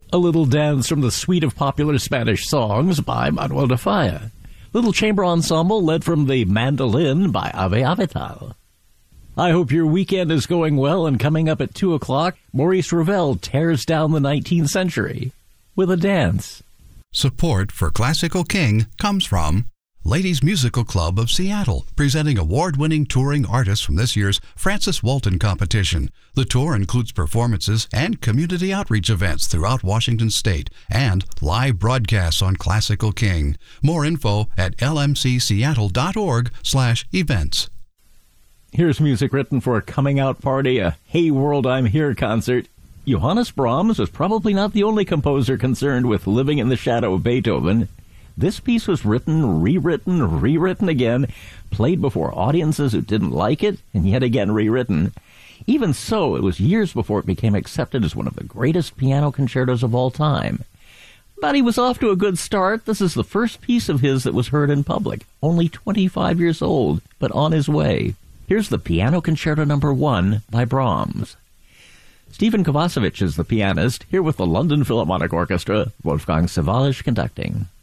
A little dance from the suite of popular Spanish songs by Manuel de Falla. Little chamber ensemble led from the mandolin by Ave Avital. I hope your weekend is going well, and coming up at 2 o'clock, Maurice Ravel tears down the 19th century with a dance. Support for Classical King comes from Ladies Musical Club of Seattle, presenting award-winning touring artists from this year's Francis Walton competition. The tour includes performances and community outreach events throughout Washington State and live broadcasts on Classical King. More info at lmcseattle.org/events. Here's music written for a coming out party, a Hey World I'm Here concert. Johannes Brahms was probably not the only composer concerned with living in the shadow of Beethoven. This piece was written, rewritten again, played before audiences who didn't like it, and yet again rewritten. Even so, it was years before it became accepted as one of the greatest piano concertos of all time. But he was off to a good start. This is the first piece of his that was heard in public. Only 25 years old, but on his way. Here's the Piano Concerto No. 1 by Brahms. Stephen Kovacevic is the pianist, here with the London Philharmonic Orchestra, Wolfgang Sawallisch conducting.